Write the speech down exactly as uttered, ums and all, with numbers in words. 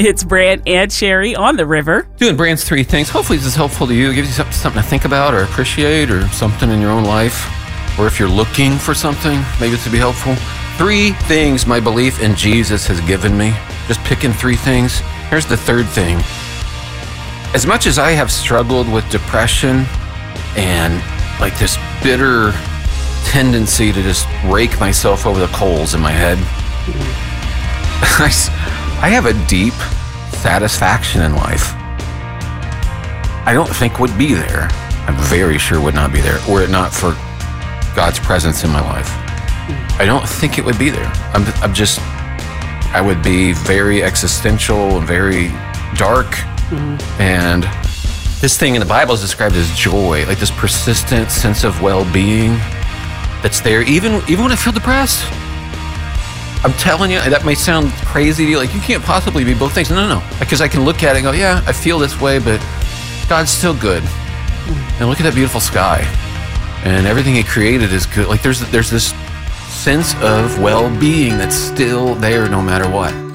It's Brant and Sherry on the river. Doing Brant's three things. Hopefully this is helpful to you. It gives you some- something to think about or appreciate or something in your own life. Or if you're looking for something, maybe it's to be helpful. Three things my belief in Jesus has given me. Just picking three things. Here's the third thing. As much as I have struggled with depression and like this bitter tendency to just rake myself over the coals in my head, I, s- I have a deep satisfaction in life. I don't think would be there. I'm very sure would not be there were it not for God's presence in my life. I don't think it would be there. I'm, I'm just, I would be very existential and very dark. Mm-hmm. And this thing in the Bible is described as joy, like this persistent sense of well-being that's there, even even when I feel depressed. I'm telling you, that may sound crazy to you, like you can't possibly be both things. No, no, no, because I can look at it and go, yeah, I feel this way, but God's still good. And look at that beautiful sky. And everything He created is good. Like there's there's this sense of well-being that's still there no matter what.